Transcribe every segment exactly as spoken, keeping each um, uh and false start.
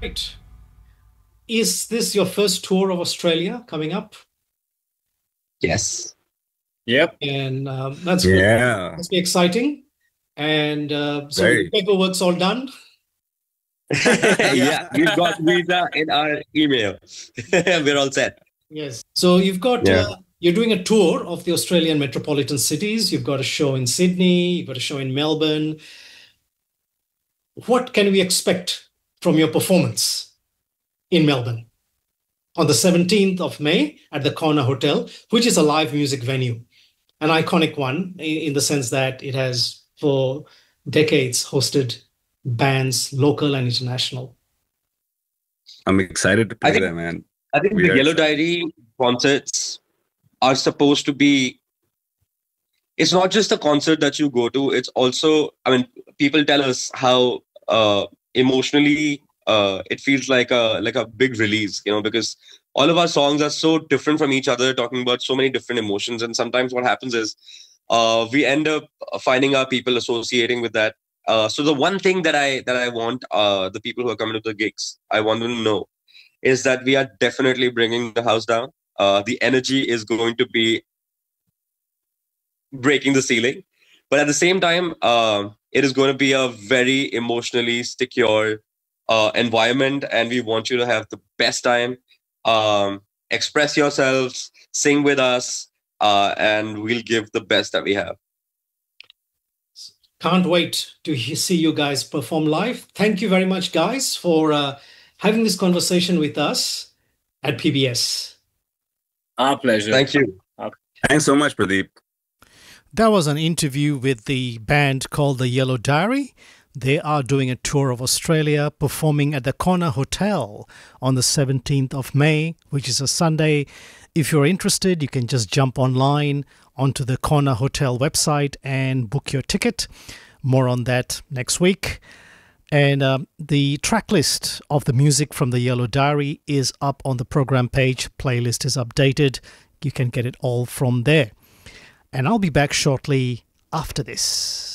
Right. Is this your first tour of Australia coming up? Yes. Yep. And um, that's good. Yeah. Must be exciting. And uh, so the Very. paperwork's all done. Yeah, we've got visa in our email. We're all set. Yes. So you've got Yeah. uh, you're doing a tour of the Australian metropolitan cities. You've got a show in Sydney. You've got a show in Melbourne. What can we expect from your performance in Melbourne on the seventeenth of May at the Corner Hotel, which is a live music venue, an iconic one i- in the sense that it has for decades hosted bands, local and international. I'm excited to I play think that, man. I think We the are Yellow excited. Diary concerts are supposed to be. It's not just a concert that you go to. It's also, I mean, people tell us how uh, emotionally uh, it feels like a like a big release, you know, because all of our songs are so different from each other, talking about so many different emotions. And sometimes what happens is uh, we end up finding our people associating with that. Uh, so the one thing that I that I want uh, the people who are coming to the gigs, I want them to know is that we are definitely bringing the house down. Uh, the energy is going to be breaking the ceiling, but at the same time, uh, it is going to be a very emotionally secure uh, environment, and we want you to have the best time. Um, express yourselves, sing with us, uh, and we'll give the best that we have. Can't wait to he- see you guys perform live. Thank you very much, guys, for uh, having this conversation with us at P B S. Our pleasure. Thank you. Thanks so much, Pradeep. That was an interview with the band called the Yellow Diary. They are doing a tour of Australia, performing at the Corner Hotel on the seventeenth of May, which is a Sunday. If you're interested, you can just jump online onto the Corner Hotel website and book your ticket. More on that next week. And um, the track list of the music from the Yellow Diary is up on the program page. Playlist is updated. You can get it all from there. And I'll be back shortly after this.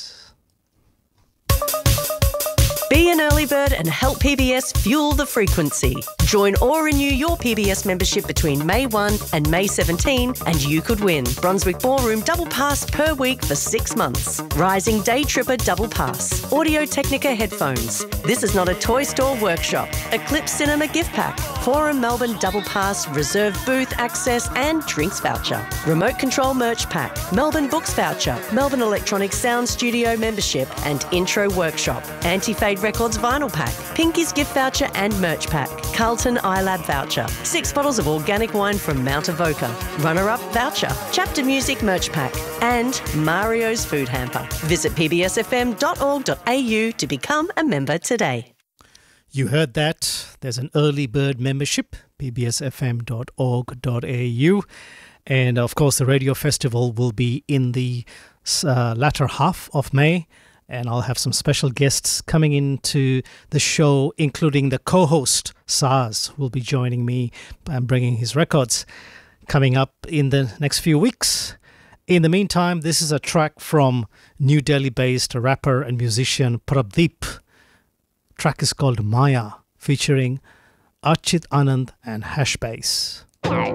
Be an early bird and help P B S fuel the frequency. Join or renew your P B S membership between May first and May seventeenth and you could win Brunswick Ballroom Double Pass per week for six months. Rising Day Tripper Double Pass. Audio Technica headphones. This is not a toy store workshop. Eclipse Cinema gift pack. Forum Melbourne Double Pass, reserve booth access and drinks voucher. Remote control merch pack. Melbourne Books voucher. Melbourne Electronic Sound Studio membership and intro workshop. Anti-Fade Records vinyl pack. Pinky's gift voucher and merch pack. Carlton iLab voucher. Six bottles of organic wine from Mount Avoca. Runner-up voucher. Chapter Music merch pack. And Mario's food hamper. Visit p b s f m dot org dot a u to become a member today. You heard that. There's an early bird membership, p b s f m dot org dot a u. And of course, the radio festival will be in the uh, latter half of May. And I'll have some special guests coming into the show, including the co-host, Saz, who will be joining me and bringing his records coming up in the next few weeks. In the meantime, this is a track from New Delhi-based rapper and musician Prabdeep. Track is called Maya, featuring Archit Anand and Hash Bass.